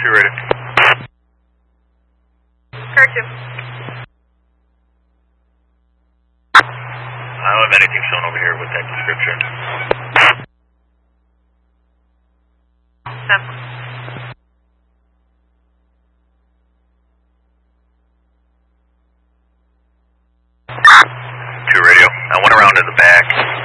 2 radio. Car 2. I don't have anything shown over here with that description. 7. 2 radio. I went around to the back.